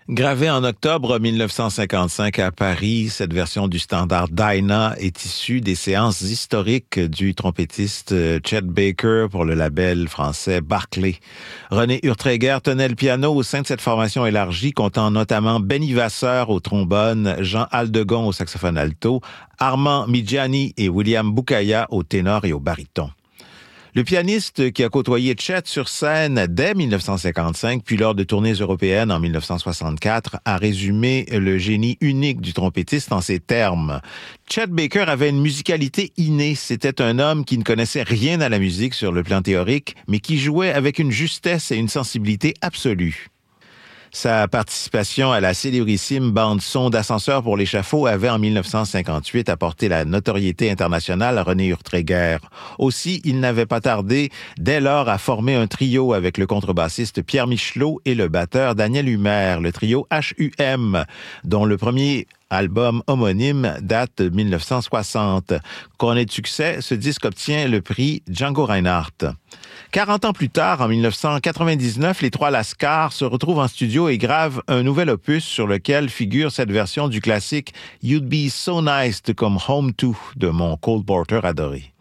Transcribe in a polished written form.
Gravée en octobre 1955 à Paris, cette version du standard Dinah est issue des séances historiques du trompettiste Chet Baker pour le label français Barclay. René Urtreger tenait le piano au sein de cette formation élargie, comptant notamment Benny Vasseur au trombone, Jean Aldegon au saxophone alto, Armand Midjani et William Boukaya au ténor et au baryton. Le pianiste qui a côtoyé Chet sur scène dès 1955, puis lors de tournées européennes en 1964, a résumé le génie unique du trompettiste en ces termes. Chet Baker avait une musicalité innée. C'était un homme qui ne connaissait rien à la musique sur le plan théorique, mais qui jouait avec une justesse et une sensibilité absolue. Sa participation à la célébrissime bande-son d'Ascenseur pour l'échafaud avait en 1958 apporté la notoriété internationale à René Urtreger. Aussi, il n'avait pas tardé dès lors à former un trio avec le contrebassiste Pierre Michelot et le batteur Daniel Humer, le trio HUM, dont le premier album homonyme date de 1960. Couronné de succès, ce disque obtient le prix Django Reinhardt. 40 ans plus tard, en 1999, les trois Lascar se retrouvent en studio et gravent un nouvel opus sur lequel figure cette version du classique You'd Be So Nice to Come Home To de mon Cole Porter adoré.